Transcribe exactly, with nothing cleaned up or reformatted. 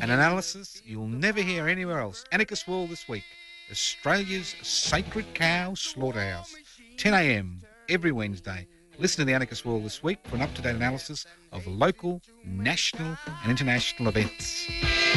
An analysis you'll never hear anywhere else. Anarchist World this week. Australia's sacred cow slaughterhouse. ten a m every Wednesday. Listen to the Anarchist World this week for an up-to-date analysis of local, national and international events.